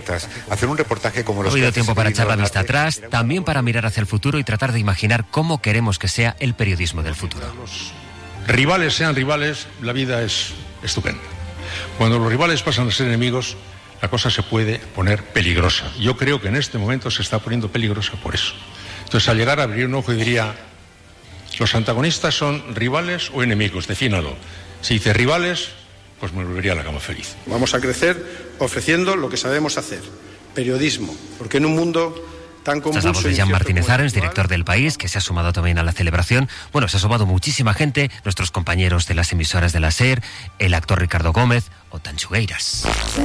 Hacer un reportaje como los Ha habido tiempo para echar la vista atrás, también para mirar hacia el futuro y tratar de imaginar cómo queremos que sea el periodismo del futuro. Rivales sean rivales, la vida es estupenda. Cuando los rivales pasan a ser enemigos, la cosa se puede poner peligrosa. Yo creo que en este momento se está poniendo peligrosa por eso. Entonces, al llegar a abrir un ojo y diría, ¿los antagonistas son rivales o enemigos? Defínalo. Si dice rivales, pues me volvería a la cama feliz. Vamos a crecer ofreciendo lo que sabemos hacer, periodismo, porque en un mundo tan convulso... Esta es la voz de Jan Martínez Arens, director del País, que se ha sumado también a la celebración. Bueno, se ha sumado muchísima gente, nuestros compañeros de las emisoras de la SER, el actor Ricardo Gómez o Tanchugueiras.